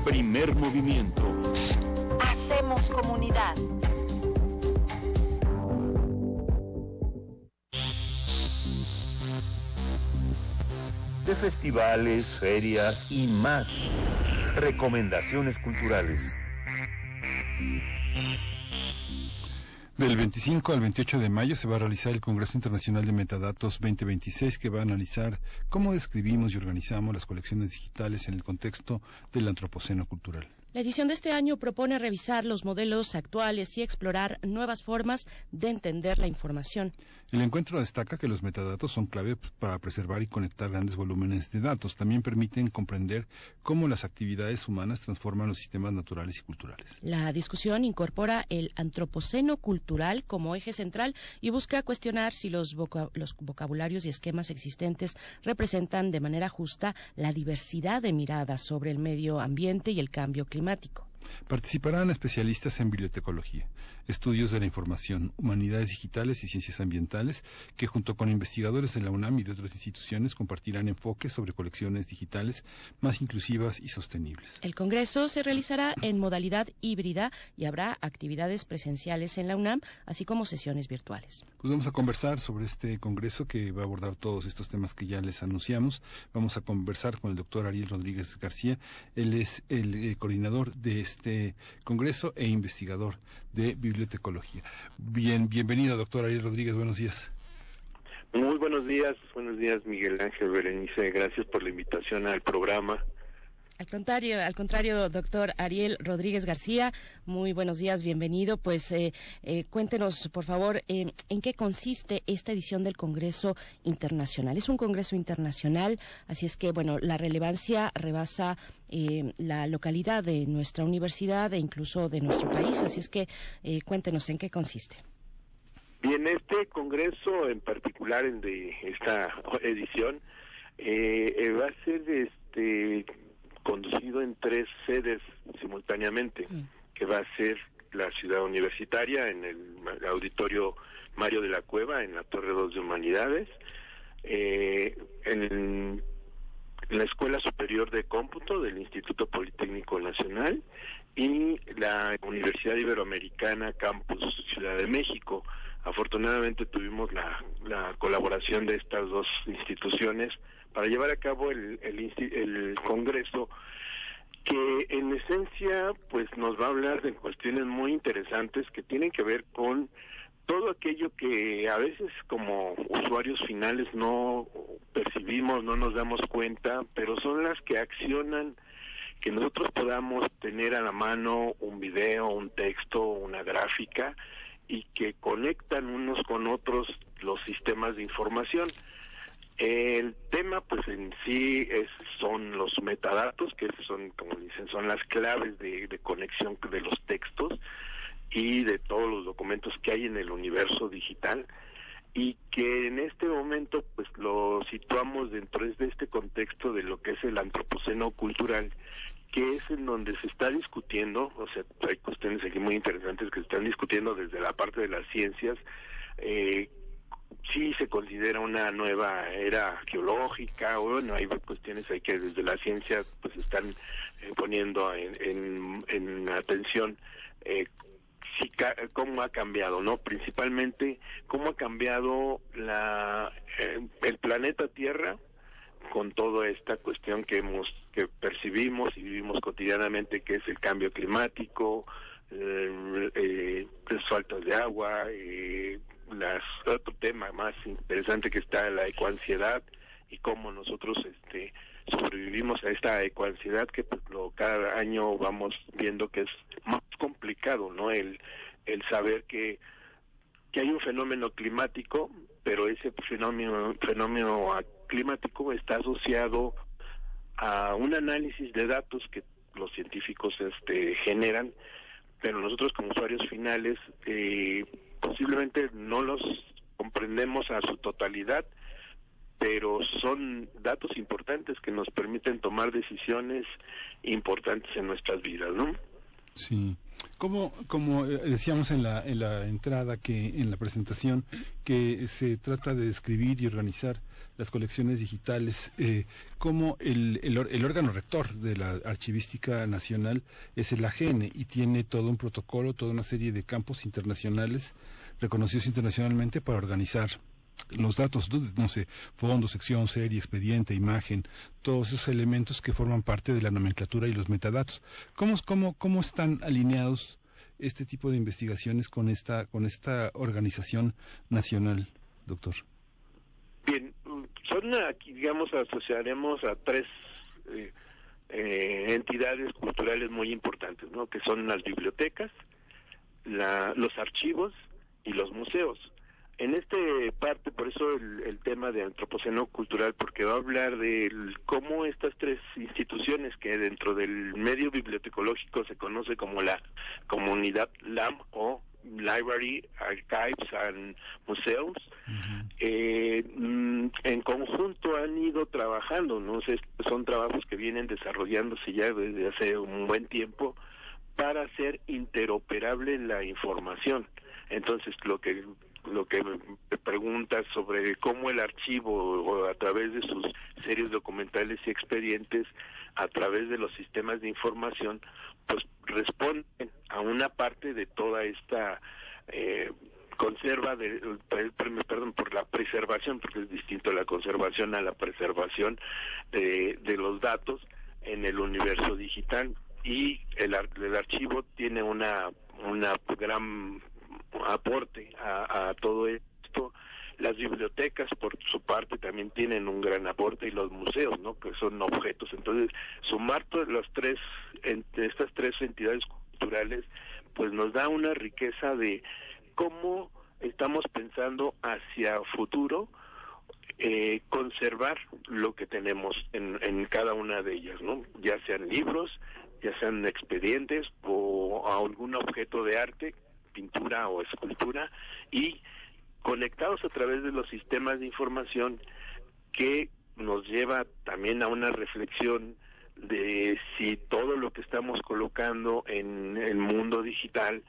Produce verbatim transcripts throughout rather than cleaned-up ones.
Primer movimiento. Hacemos comunidad. De festivales, ferias y más. Recomendaciones culturales. Del veinticinco al veintiocho de mayo se va a realizar el Congreso Internacional de Metadatos veinte veintiséis, que va a analizar cómo describimos y organizamos las colecciones digitales en el contexto del antropoceno cultural. La edición de este año propone revisar los modelos actuales y explorar nuevas formas de entender la información. El encuentro destaca que los metadatos son clave para preservar y conectar grandes volúmenes de datos. También permiten comprender cómo las actividades humanas transforman los sistemas naturales y culturales. La discusión incorpora el antropoceno cultural como eje central y busca cuestionar si los, voca- los vocabularios y esquemas existentes representan de manera justa la diversidad de miradas sobre el medio ambiente y el cambio climático. climático. Participarán especialistas en bibliotecología, estudios de la información, humanidades digitales y ciencias ambientales, que junto con investigadores de la UNAM y de otras instituciones compartirán enfoques sobre colecciones digitales más inclusivas y sostenibles. El Congreso se realizará en modalidad híbrida y habrá actividades presenciales en la UNAM, así como sesiones virtuales. Pues vamos a conversar sobre este Congreso que va a abordar todos estos temas que ya les anunciamos. Vamos a conversar con el doctor Ariel Rodríguez García. Él es el eh, coordinador de este Congreso e investigador de bibliotecología. Bien, bienvenido, doctor Ariel Rodríguez, buenos días. Muy buenos días, buenos días Miguel Ángel, Berenice, gracias por la invitación al programa. Al contrario, al contrario, doctor Ariel Rodríguez García, muy buenos días, bienvenido. Pues eh, eh, cuéntenos, por favor, eh, en qué consiste esta edición del Congreso Internacional. Es un Congreso internacional, así es que, bueno, la relevancia rebasa eh, la localidad de nuestra universidad e incluso de nuestro país, así es que eh, cuéntenos en qué consiste. Bien, este Congreso en particular, en de esta edición, eh, eh, va a ser este... conducido en tres sedes simultáneamente, mm. que va a ser la Ciudad Universitaria, en el Auditorio Mario de la Cueva, en la Torre dos de Humanidades, eh, en la Escuela Superior de Cómputo del Instituto Politécnico Nacional y la Universidad Iberoamericana Campus Ciudad de México. Afortunadamente tuvimos la, la colaboración de estas dos instituciones para llevar a cabo el, el, el Congreso, que en esencia pues nos va a hablar de cuestiones muy interesantes que tienen que ver con todo aquello que a veces como usuarios finales no percibimos, no nos damos cuenta, pero son las que accionan que nosotros podamos tener a la mano un video, un texto, una gráfica, y que conectan unos con otros los sistemas de información. El tema, pues en sí, es, son los metadatos, que son, como dicen, son las claves de, de conexión de los textos y de todos los documentos que hay en el universo digital, y que en este momento, pues lo situamos dentro de este contexto de lo que es el antropoceno cultural, que es en donde se está discutiendo, o sea, hay cuestiones aquí muy interesantes que se están discutiendo desde la parte de las ciencias. eh, sí se considera una nueva era geológica, o bueno, hay cuestiones ahí que desde la ciencia pues están eh, poniendo en, en, en atención eh, si ca cómo ha cambiado, ¿no? Principalmente cómo ha cambiado la eh, el planeta Tierra con toda esta cuestión que hemos que percibimos y vivimos cotidianamente, que es el cambio climático, eh, eh, las faltas de agua, eh, las otro tema más interesante que está la ecoansiedad, y cómo nosotros este sobrevivimos a esta ecoansiedad, que pues, lo, cada año vamos viendo que es más complicado, ¿no? El el saber que que hay un fenómeno climático, pero ese fenómeno fenómeno climático está asociado a un análisis de datos que los científicos este generan, pero nosotros como usuarios finales eh, posiblemente no los comprendemos a su totalidad, pero son datos importantes que nos permiten tomar decisiones importantes en nuestras vidas, ¿no? Sí. Como, como decíamos en la, en la entrada, que en la presentación, que se trata de describir y organizar las colecciones digitales, eh, cómo el, el, el órgano rector de la archivística nacional es el A G N y tiene todo un protocolo, toda una serie de campos internacionales reconocidos internacionalmente para organizar los datos, no sé, fondo, sección, serie, expediente, imagen, todos esos elementos que forman parte de la nomenclatura y los metadatos. ¿Cómo, cómo, cómo están alineados este tipo de investigaciones con esta, con esta organización nacional, doctor? Bien, son aquí, digamos, asociaremos a tres eh, eh, entidades culturales muy importantes, ¿no? Que son las bibliotecas, la, los archivos y los museos. En este parte, por eso el, el tema de antropoceno cultural, porque va a hablar de cómo estas tres instituciones que dentro del medio bibliotecológico se conoce como la comunidad L A M o Library, Archives and Museums, uh-huh. eh, en conjunto han ido trabajando, no sé, son trabajos que vienen desarrollándose ya desde hace un buen tiempo para hacer interoperable la información. Entonces, lo que lo que me preguntas sobre cómo el archivo o a través de sus series documentales y expedientes, a través de los sistemas de información, pues responden a una parte de toda esta eh, conserva de perdón por la preservación, porque es distinto la conservación a la preservación de, de los datos en el universo digital, y el, el archivo tiene una una gran aporte a, a todo esto. Las bibliotecas, por su parte, también tienen un gran aporte, y los museos, ¿no? Que son objetos. Entonces, sumar todas las tres, entre estas tres entidades culturales, pues nos da una riqueza de cómo estamos pensando hacia futuro, eh, conservar lo que tenemos en, en cada una de ellas, ¿no? Ya sean libros, ya sean expedientes o algún objeto de arte, pintura o escultura, y conectados a través de los sistemas de información, que nos lleva también a una reflexión de si todo lo que estamos colocando en el mundo digital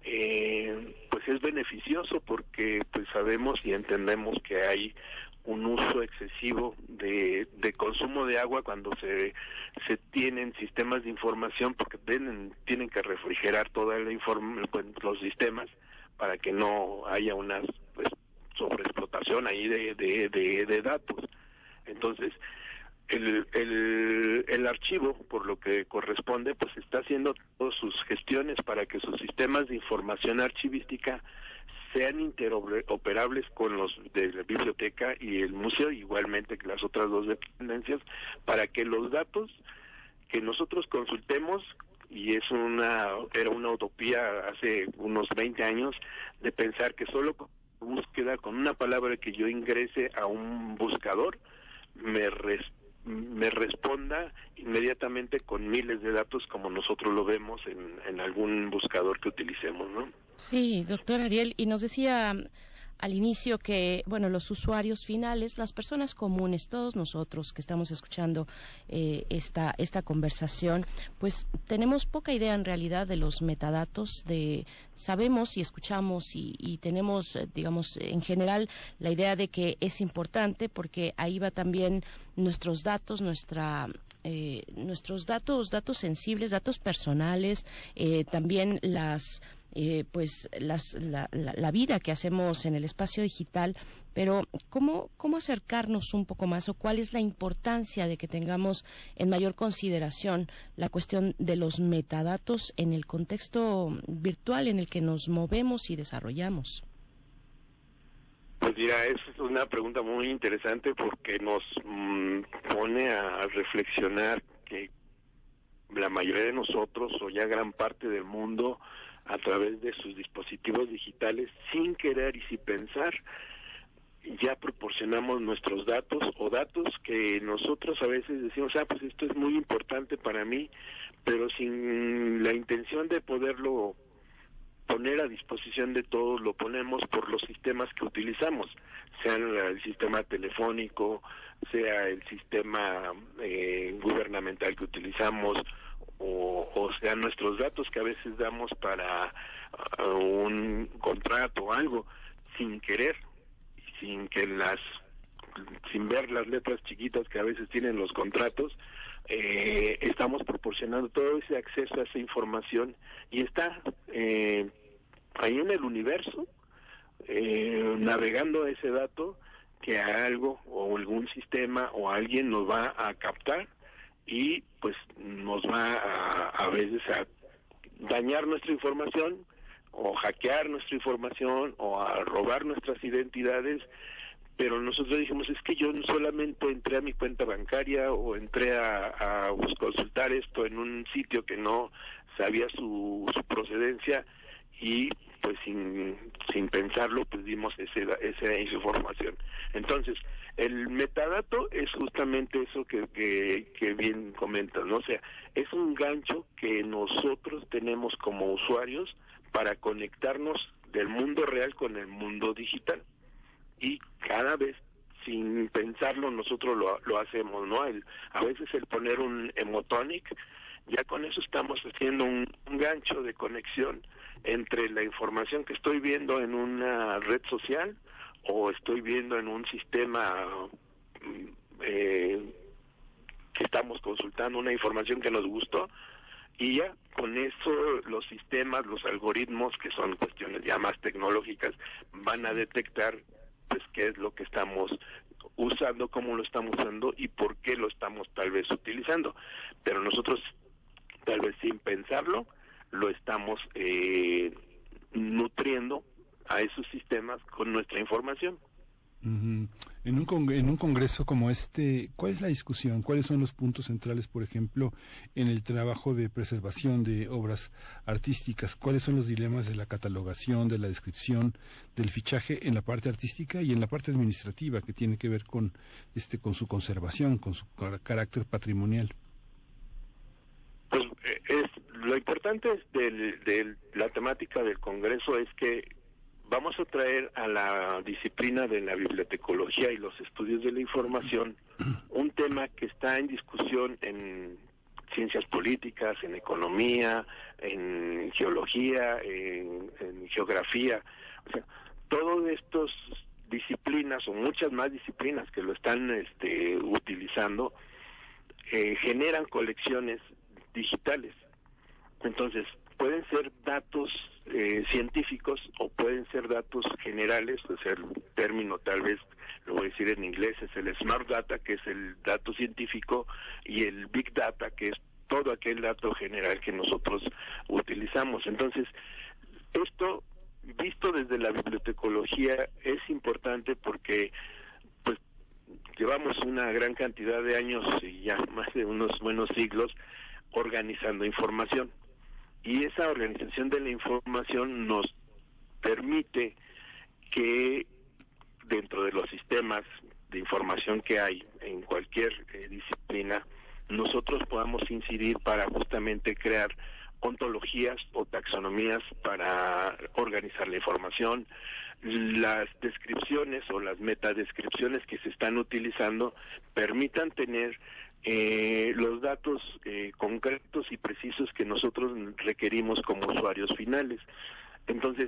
eh, pues es beneficioso, porque pues sabemos y entendemos que hay un uso excesivo de, de consumo de agua cuando se se tienen sistemas de información, porque tienen, tienen que refrigerar toda la inform pues, los sistemas, para que no haya una pues, sobreexplotación ahí de, de, de, de datos. Entonces, el, el, el archivo, por lo que corresponde, pues está haciendo todas sus gestiones para que sus sistemas de información archivística sean interoperables con los de la biblioteca y el museo, igualmente que las otras dos dependencias, para que los datos que nosotros consultemos, y es una era una utopía hace unos veinte años, de pensar que solo con búsqueda, con una palabra que yo ingrese a un buscador, me res, me responda inmediatamente con miles de datos, como nosotros lo vemos en, en algún buscador que utilicemos, ¿no? Sí, doctor Ariel, y nos decía al inicio que, bueno, los usuarios finales, las personas comunes, todos nosotros que estamos escuchando eh, esta esta conversación, pues tenemos poca idea en realidad de los metadatos, de sabemos y escuchamos y, y tenemos, digamos, en general la idea de que es importante, porque ahí va también nuestros datos, nuestra eh, nuestros datos, datos sensibles, datos personales, eh, también las Eh, pues las, la, la, la vida que hacemos en el espacio digital, pero ¿cómo, cómo acercarnos un poco más, o cuál es la importancia de que tengamos en mayor consideración la cuestión de los metadatos en el contexto virtual en el que nos movemos y desarrollamos? Pues mira, es una pregunta muy interesante, porque nos mmm, pone a reflexionar que la mayoría de nosotros, o ya gran parte del mundo, a través de sus dispositivos digitales, sin querer y sin pensar, ya proporcionamos nuestros datos, o datos que nosotros a veces decimos, ah, pues esto es muy importante para mí, pero sin la intención de poderlo poner a disposición de todos, lo ponemos por los sistemas que utilizamos, sea el sistema telefónico, sea el sistema eh, gubernamental que utilizamos, O, o sean nuestros datos que a veces damos para uh, un contrato o algo, sin querer, sin que las sin ver las letras chiquitas que a veces tienen los contratos, eh, estamos proporcionando todo ese acceso a esa información y está eh, ahí en el universo, eh, navegando ese dato que algo o algún sistema o alguien nos va a captar y pues nos va a, a veces a dañar nuestra información o hackear nuestra información o a robar nuestras identidades, pero nosotros dijimos, es que yo solamente entré a mi cuenta bancaria o entré a, a consultar esto en un sitio que no sabía su, su procedencia y pues sin sin pensarlo pues dimos ese, esa información. Entonces, el metadato es justamente eso que, que, que bien comentas, ¿no? O sea, es un gancho que nosotros tenemos como usuarios para conectarnos del mundo real con el mundo digital. Y cada vez, sin pensarlo, nosotros lo, lo hacemos, ¿no? El, a veces el poner un emotonic, ya con eso estamos haciendo un, un gancho de conexión entre la información que estoy viendo en una red social o estoy viendo en un sistema eh, que estamos consultando una información que nos gustó, y ya con eso los sistemas, los algoritmos, que son cuestiones ya más tecnológicas, van a detectar pues qué es lo que estamos usando, cómo lo estamos usando y por qué lo estamos tal vez utilizando. Pero nosotros, tal vez sin pensarlo, lo estamos eh, nutriendo a esos sistemas con nuestra información. Uh-huh. En un con- en un congreso como este, ¿cuál es la discusión? ¿Cuáles son los puntos centrales, por ejemplo, en el trabajo de preservación de obras artísticas? ¿Cuáles son los dilemas de la catalogación, de la descripción, del fichaje en la parte artística y en la parte administrativa, que tiene que ver con este con su conservación, con su car- carácter patrimonial? Pues es lo importante es del, del la temática del congreso es que vamos a traer a la disciplina de la bibliotecología y los estudios de la información un tema que está en discusión en ciencias políticas, en economía, en geología, en, en geografía. O sea, todas estas disciplinas o muchas más disciplinas que lo están este, utilizando eh, generan colecciones digitales. Entonces, pueden ser datos eh, científicos o pueden ser datos generales, o sea, el término tal vez, lo voy a decir en inglés, es el Smart Data, que es el dato científico, y el Big Data, que es todo aquel dato general que nosotros utilizamos. Entonces, esto, visto desde la bibliotecología, es importante porque pues llevamos una gran cantidad de años, y ya más de unos buenos siglos, organizando información. Y esa organización de la información nos permite que dentro de los sistemas de información que hay en cualquier eh, disciplina, nosotros podamos incidir para justamente crear ontologías o taxonomías para organizar la información. Las descripciones o las metadescripciones que se están utilizando permitan tener Eh, los datos eh, concretos y precisos que nosotros requerimos como usuarios finales. Entonces,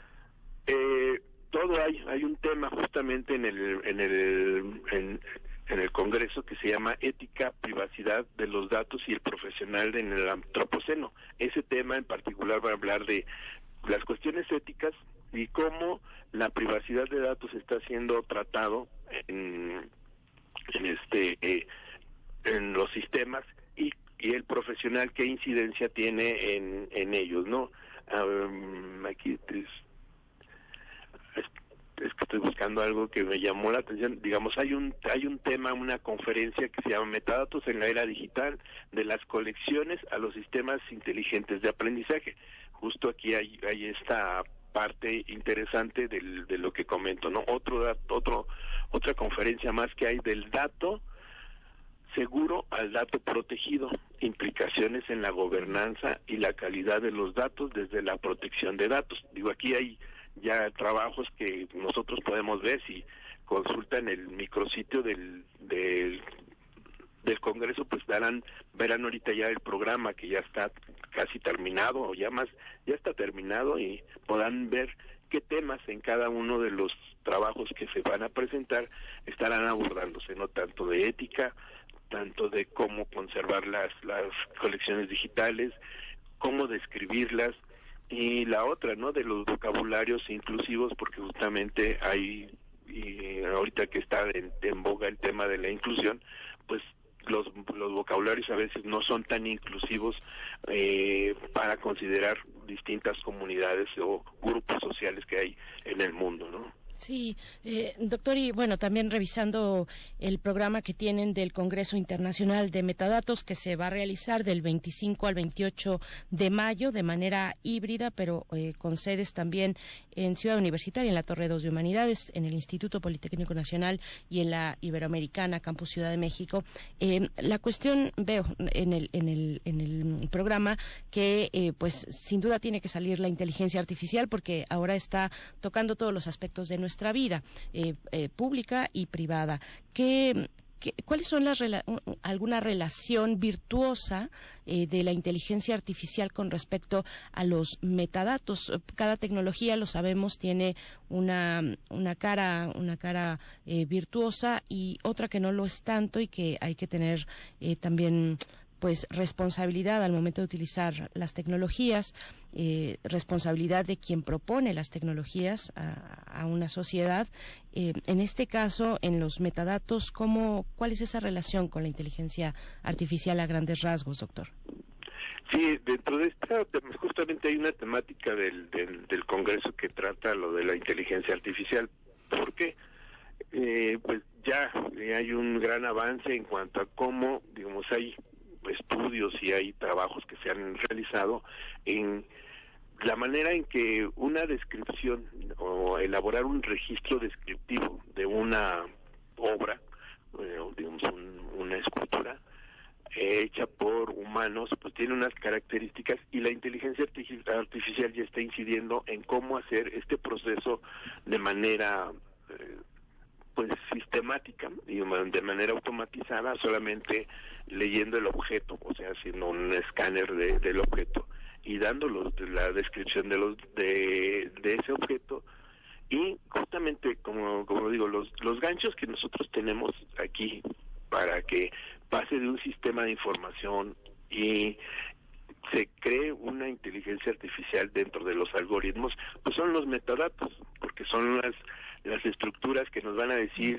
eh, todo hay hay un tema justamente en el en el en, en el Congreso que se llama ética, privacidad de los datos y el profesional en el antropoceno. Ese tema en particular va a hablar de las cuestiones éticas y cómo la privacidad de datos está siendo tratado en en este eh, en los sistemas y, y el profesional qué incidencia tiene en, en ellos, ¿no? Um, aquí es, es, es que estoy buscando algo que me llamó la atención. Digamos, hay un hay un tema, una conferencia que se llama Metadatos en la era digital, de las colecciones a los sistemas inteligentes de aprendizaje. Justo aquí hay, hay esta parte interesante del, de lo que comento, ¿no? Otro dato, otro otra conferencia más que hay del dato seguro al dato protegido, implicaciones en la gobernanza y la calidad de los datos desde la protección de datos. Digo, aquí hay ya trabajos que nosotros podemos ver si consultan el micrositio del, del del Congreso pues darán, verán ahorita ya el programa que ya está casi terminado, o ya más, ya está terminado, y podrán ver qué temas en cada uno de los trabajos que se van a presentar estarán abordándose, no tanto de ética, tanto de cómo conservar las, las colecciones digitales, cómo describirlas, y la otra, ¿no?, de los vocabularios inclusivos, porque justamente hay, y ahorita que está en, en boga el tema de la inclusión, pues los, los vocabularios a veces no son tan inclusivos eh, para considerar distintas comunidades o grupos sociales que hay en el mundo, ¿no? Sí, eh, doctor, y bueno, también revisando el programa que tienen del Congreso Internacional de Metadatos, que se va a realizar del veinticinco al veintiocho de mayo de manera híbrida, pero eh, con sedes también en Ciudad Universitaria, en la Torre dos de Humanidades, en el Instituto Politécnico Nacional y en la Iberoamericana, Campus Ciudad de México. Eh, la cuestión, veo en el, en el, en el programa que eh, pues sin duda tiene que salir la inteligencia artificial, porque ahora está tocando todos los aspectos de nuestra vida eh, eh, pública y privada. ¿Qué, qué, ¿Cuáles son las rela- alguna relación virtuosa eh, de la inteligencia artificial con respecto a los metadatos? Cada tecnología, lo sabemos, tiene una una cara una cara eh, virtuosa y otra que no lo es tanto, y que hay que tener eh, también pues responsabilidad al momento de utilizar las tecnologías, eh, responsabilidad de quien propone las tecnologías a, a una sociedad. Eh, en este caso, en los metadatos, ¿cómo, ¿cuál es esa relación con la inteligencia artificial a grandes rasgos, doctor? Sí, dentro de esta, justamente hay una temática del, del, del Congreso que trata lo de la inteligencia artificial. ¿Por qué? Eh, pues ya hay un gran avance en cuanto a cómo, digamos, hay estudios y hay trabajos que se han realizado en la manera en que una descripción o elaborar un registro descriptivo de una obra, eh, digamos un, una escultura eh, hecha por humanos, pues tiene unas características, y la inteligencia artificial ya está incidiendo en cómo hacer este proceso de manera eh, pues sistemática y de manera automatizada, solamente leyendo el objeto, o sea, haciendo un escáner de, del objeto y dando los, la descripción de los de, de ese objeto. Y justamente, como como digo, los los ganchos que nosotros tenemos aquí para que pase de un sistema de información y se cree una inteligencia artificial dentro de los algoritmos, pues son los metadatos, porque son las las estructuras que nos van a decir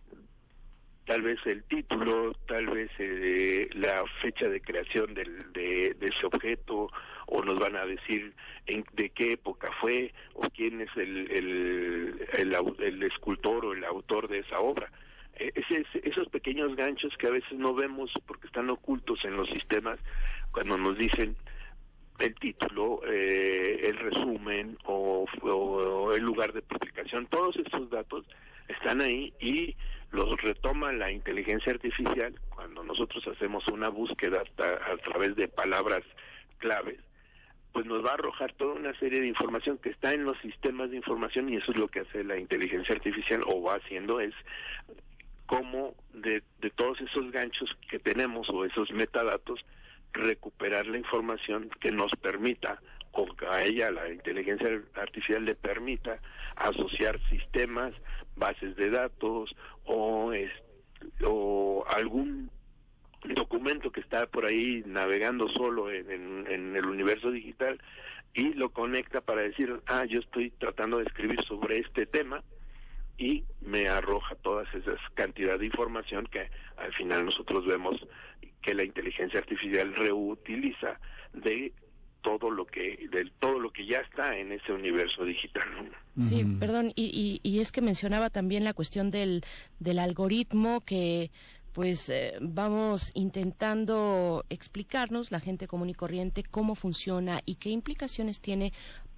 tal vez el título, tal vez eh, la fecha de creación del, de, de ese objeto, o nos van a decir en, de qué época fue, o quién es el, el, el, el escultor o el autor de esa obra. Ese, esos pequeños ganchos que a veces no vemos porque están ocultos en los sistemas, cuando nos dicen el título, eh, el resumen o, o el lugar de publicación, todos estos datos están ahí y los retoma la inteligencia artificial cuando nosotros hacemos una búsqueda a, a través de palabras claves, pues nos va a arrojar toda una serie de información que está en los sistemas de información, y eso es lo que hace la inteligencia artificial, o va haciendo, es cómo de, de todos esos ganchos que tenemos o esos metadatos recuperar la información que nos permita, o a ella, la inteligencia artificial, le permita asociar sistemas, bases de datos o, es, o algún documento que está por ahí navegando solo en, en, en el universo digital, y lo conecta para decir, ah, yo estoy tratando de escribir sobre este tema, y me arroja todas esas cantidades de información que al final nosotros vemos que la inteligencia artificial reutiliza de todo lo que de todo lo que ya está en ese universo digital, ¿no? Sí, perdón, y, y, y es que mencionaba también la cuestión del del algoritmo que pues eh, vamos intentando explicarnos, la gente común y corriente, cómo funciona y qué implicaciones tiene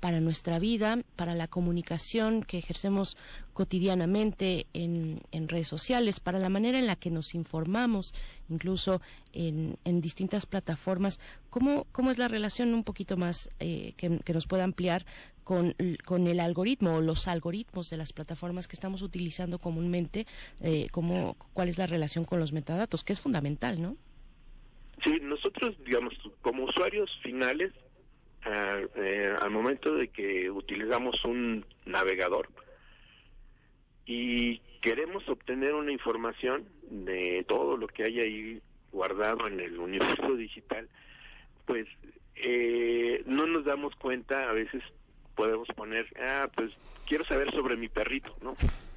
para nuestra vida, para la comunicación que ejercemos cotidianamente en, en redes sociales, para la manera en la que nos informamos, incluso en, en distintas plataformas. ¿Cómo, cómo es la relación un poquito más eh, que, que nos pueda ampliar con, con el algoritmo o los algoritmos de las plataformas que estamos utilizando comúnmente? Eh, cómo, ¿Cuál es la relación con los metadatos? Que es fundamental, ¿no? Sí, nosotros, digamos, como usuarios finales, uh, eh, al momento de que utilizamos un navegador y queremos obtener una información de todo lo que hay ahí guardado en el universo digital, pues eh, no nos damos cuenta, a veces podemos poner, ah, pues quiero saber sobre mi perrito, ¿no?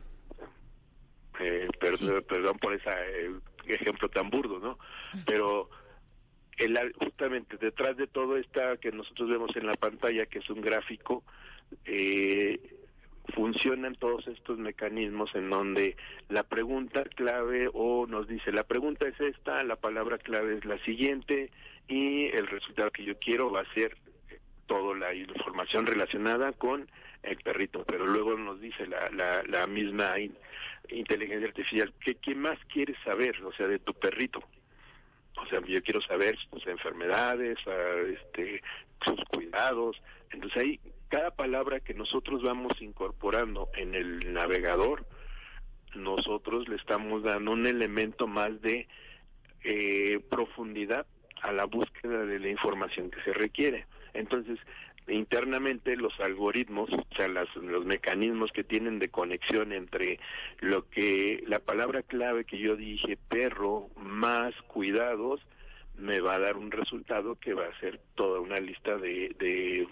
Eh, perdón, sí. perdón por ese eh, ejemplo tan burdo, ¿no? Pero el, justamente detrás de todo esto que nosotros vemos en la pantalla, que es un gráfico, eh, funcionan todos estos mecanismos en donde la pregunta clave o nos dice, la pregunta es esta, la palabra clave es la siguiente y el resultado que yo quiero va a ser toda la información relacionada con el perrito, pero luego nos dice la, la, la misma in, inteligencia artificial, ¿qué, ¿qué más quieres saber? O sea, de tu perrito. O sea, yo quiero saber sus enfermedades, este, sus cuidados. Entonces ahí, cada palabra que nosotros vamos incorporando en el navegador, nosotros le estamos dando un elemento más de eh, profundidad a la búsqueda de la información que se requiere. Entonces, internamente los algoritmos, o sea, las, los mecanismos que tienen de conexión entre lo que, la palabra clave que yo dije, perro, más cuidados, me va a dar un resultado que va a ser toda una lista de, de,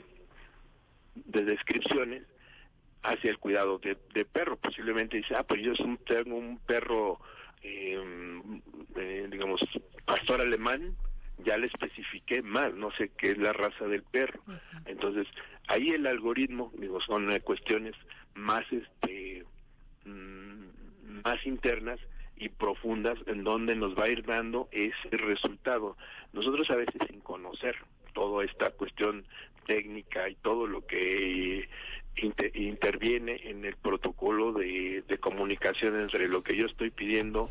de descripciones hacia el cuidado de, de perro. Posiblemente dice, ah, pues yo tengo un perro, eh, eh, digamos, pastor alemán, ya le especifiqué más, no sé qué es la raza del perro. Uh-huh. Entonces, ahí el algoritmo, digo, son eh, cuestiones más este mmm, más internas y profundas en donde nos va a ir dando ese resultado. Nosotros a veces sin conocer toda esta cuestión técnica y todo lo que inter- interviene en el protocolo de, de comunicación entre lo que yo estoy pidiendo,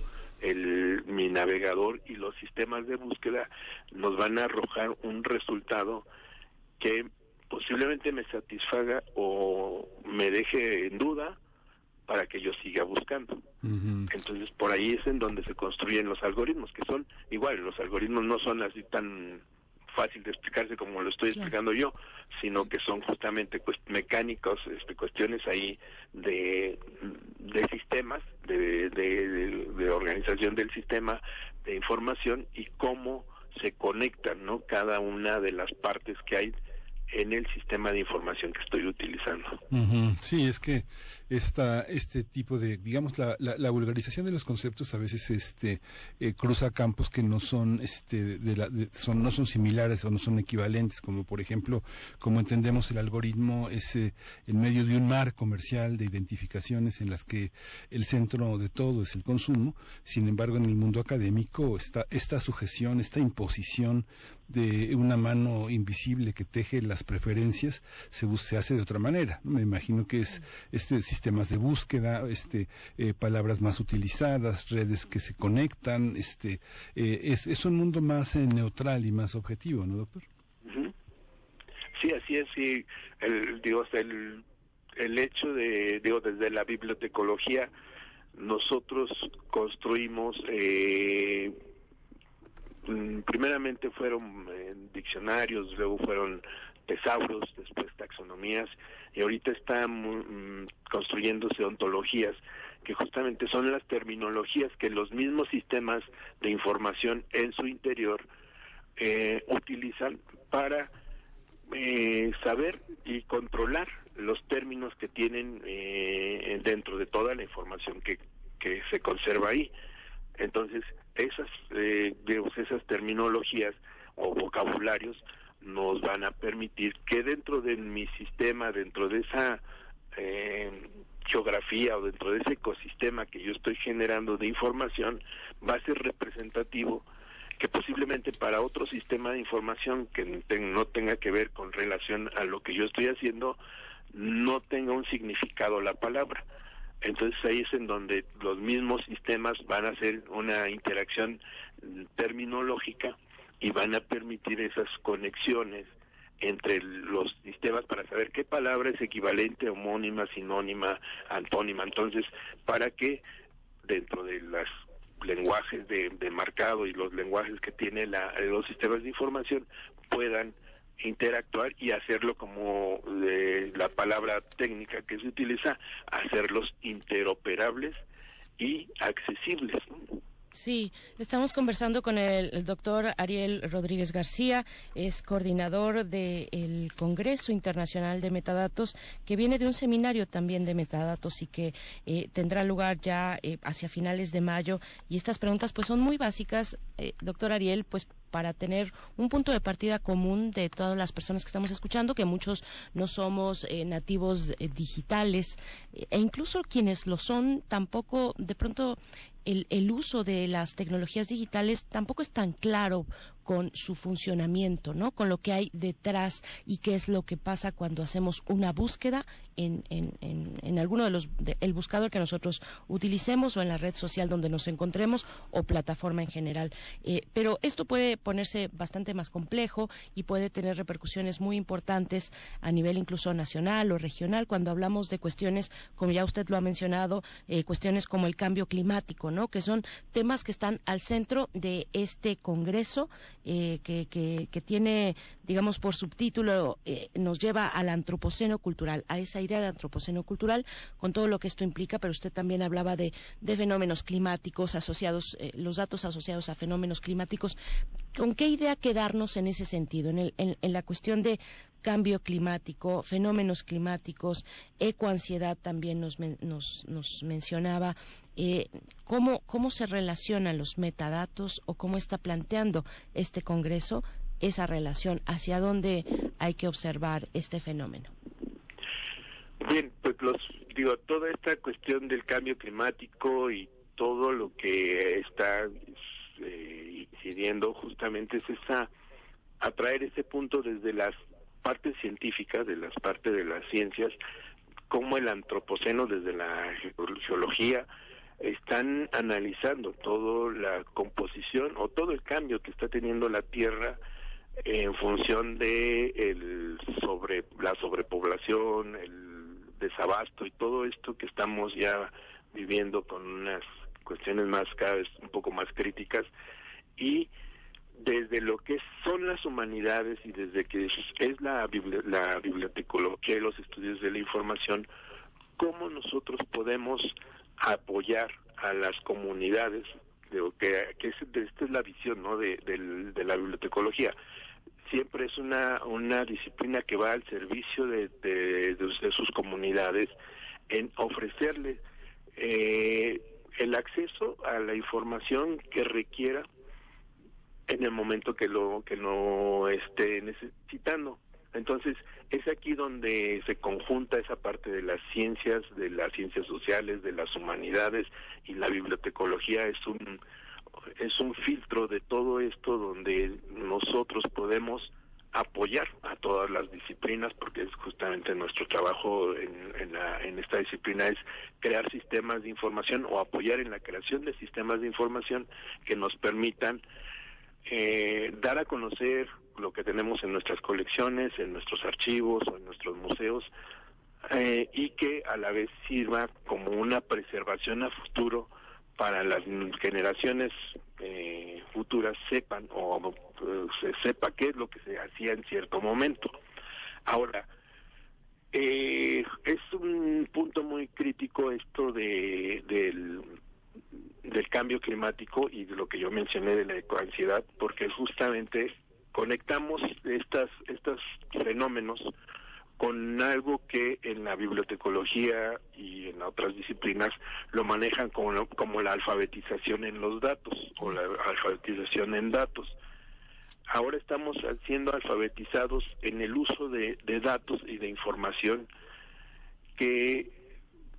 el mi navegador y los sistemas de búsqueda, nos van a arrojar un resultado que posiblemente me satisfaga o me deje en duda para que yo siga buscando. Uh-huh. Entonces por ahí es en donde se construyen los algoritmos, que son igual, los algoritmos no son así tan fácil de explicarse como lo estoy explicando yo, sino que son justamente pues, mecánicos, este, cuestiones ahí de, de sistemas, de, de, de, de organización del sistema de información y cómo se conectan, ¿no?, cada una de las partes que hay en el sistema de información que estoy utilizando. Uh-huh. Sí, es que esta este tipo de, digamos, la, la, la vulgarización de los conceptos a veces este eh, cruza campos que no son este de la, de, son no son similares o no son equivalentes, como por ejemplo, como entendemos el algoritmo es eh, en medio de un mar comercial de identificaciones en las que el centro de todo es el consumo. Sin embargo, en el mundo académico está esta sujeción, esta imposición de una mano invisible que teje las preferencias se, se hace de otra manera, ¿no? Me imagino que es este sistemas de búsqueda, este eh, palabras más utilizadas, redes que se conectan, este eh, es, es un mundo más eh, neutral y más objetivo, ¿no, doctor? Uh-huh. Sí, así es, sí, el, digo, el, el hecho de, digo, desde la bibliotecología, nosotros construimos eh, primeramente fueron eh, diccionarios, luego fueron tesauros, después taxonomías, y ahorita están mm, construyéndose ontologías, que justamente son las terminologías que los mismos sistemas de información en su interior eh, utilizan para eh, saber y controlar los términos que tienen eh, dentro de toda la información que, que se conserva ahí. Entonces, esas, eh, digamos, esas terminologías o vocabularios nos van a permitir que dentro de mi sistema, dentro de esa eh, geografía o dentro de ese ecosistema que yo estoy generando de información, va a ser representativo que posiblemente para otro sistema de información que no tenga que ver con relación a lo que yo estoy haciendo, no tenga un significado la palabra. Entonces ahí es en donde los mismos sistemas van a hacer una interacción terminológica y van a permitir esas conexiones entre los sistemas para saber qué palabra es equivalente, homónima, sinónima, antónima. Entonces, para que dentro de los lenguajes de, de marcado y los lenguajes que tienen la, los sistemas de información puedan interactuar y hacerlo como eh, la palabra técnica que se utiliza, hacerlos interoperables y accesibles. Sí, estamos conversando con el, el doctor Ariel Rodríguez García, es coordinador del Congreso Internacional de Metadatos, que viene de un seminario también de metadatos y que eh, tendrá lugar ya eh, hacia finales de mayo. Y estas preguntas pues son muy básicas, eh, doctor Ariel, pues para tener un punto de partida común de todas las personas que estamos escuchando, que muchos no somos eh, nativos eh, digitales, eh, e incluso quienes lo son, tampoco de pronto el, el uso de las tecnologías digitales tampoco es tan claro con su funcionamiento, ¿no? Con lo que hay detrás y qué es lo que pasa cuando hacemos una búsqueda en, en, en, en alguno de los, de, el buscador que nosotros utilicemos o en la red social donde nos encontremos o plataforma en general. Eh, pero esto puede ponerse bastante más complejo y puede tener repercusiones muy importantes a nivel incluso nacional o regional cuando hablamos de cuestiones, como ya usted lo ha mencionado, eh, cuestiones como el cambio climático, ¿no? Que son temas que están al centro de este Congreso. Eh, que, que, que tiene, digamos, por subtítulo, eh, nos lleva al antropoceno cultural, a esa idea de antropoceno cultural, con todo lo que esto implica, pero usted también hablaba de, de fenómenos climáticos asociados, eh, los datos asociados a fenómenos climáticos. ¿Con qué idea quedarnos en ese sentido, en, el, en, en la cuestión de cambio climático, fenómenos climáticos, ecoansiedad también nos, nos, nos mencionaba, eh, cómo, cómo se relacionan los metadatos o cómo está planteando este Congreso esa relación, hacia dónde hay que observar este fenómeno? Bien, pues los, digo, toda esta cuestión del cambio climático y todo lo que está eh, incidiendo justamente es esa, atraer ese punto desde las partes científicas, de las partes de las ciencias, como el antropoceno desde la geología están analizando toda la composición o todo el cambio que está teniendo la Tierra en función de el sobre la sobrepoblación, el desabasto y todo esto que estamos ya viviendo con unas cuestiones más cada vez un poco más críticas, y desde lo que son las humanidades y desde que es la, bibli- la bibliotecología y los estudios de la información, cómo nosotros podemos apoyar a las comunidades, de, que, que es, de, esta es la visión, ¿no?, de, de, de la bibliotecología. Siempre es una, una disciplina que va al servicio de, de, de, de sus comunidades en ofrecerles eh, el acceso a la información que requiera en el momento que lo que lo esté necesitando. Entonces, es aquí donde se conjunta esa parte de las ciencias, de las ciencias sociales, de las humanidades, y la bibliotecología es un es un filtro de todo esto donde nosotros podemos apoyar a todas las disciplinas, porque es justamente nuestro trabajo en, en, la, en esta disciplina es crear sistemas de información o apoyar en la creación de sistemas de información que nos permitan Eh, dar a conocer lo que tenemos en nuestras colecciones, en nuestros archivos o en nuestros museos, eh, y que a la vez sirva como una preservación a futuro para las generaciones eh, futuras sepan o eh, se sepa qué es lo que se hacía en cierto momento. Ahora, eh, es un punto muy crítico esto de del del cambio climático y de lo que yo mencioné de la ecoansiedad, porque justamente conectamos estas estos fenómenos con algo que en la bibliotecología y en otras disciplinas lo manejan como, como la alfabetización en los datos o la alfabetización en datos. Ahora estamos siendo alfabetizados en el uso de, de datos y de información que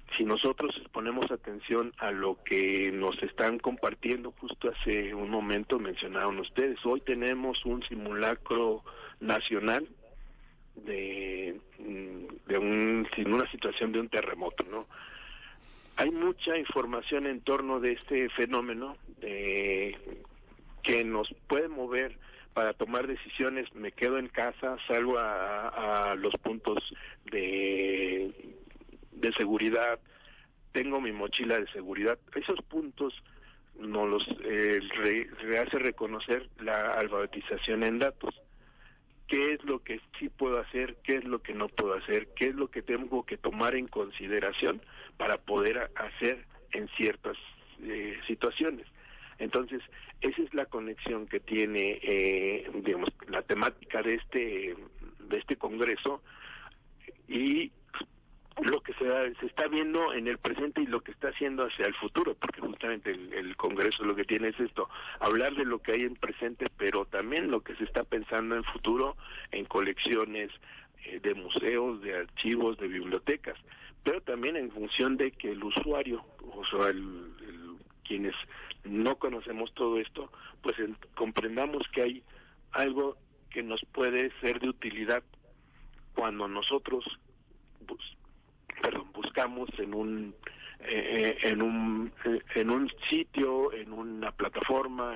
si nosotros ponemos atención a lo que nos están compartiendo, justo hace un momento mencionaron ustedes, hoy tenemos un simulacro nacional de, de un, una situación de un terremoto, ¿no? Hay mucha información en torno de este fenómeno eh, que nos puede mover para tomar decisiones. Me quedo en casa, salgo a, a los puntos de, de seguridad, tengo mi mochila de seguridad. Esos puntos nos los eh, re, re hace reconocer la alfabetización en datos. ¿Qué es lo que sí puedo hacer? ¿Qué es lo que no puedo hacer? ¿Qué es lo que tengo que tomar en consideración para poder hacer en ciertas eh, situaciones? Entonces, esa es la conexión que tiene, eh, digamos, la temática de este de este congreso y lo que se, se está viendo en el presente y lo que está haciendo hacia el futuro, porque justamente el, el Congreso lo que tiene es esto, hablar de lo que hay en presente, pero también lo que se está pensando en futuro, en colecciones eh, de museos, de archivos, de bibliotecas, pero también en función de que el usuario, o sea, el, el, quienes no conocemos todo esto, pues en, comprendamos que hay algo que nos puede ser de utilidad cuando nosotros pues, perdón, buscamos en un eh, en un en un sitio, en una plataforma,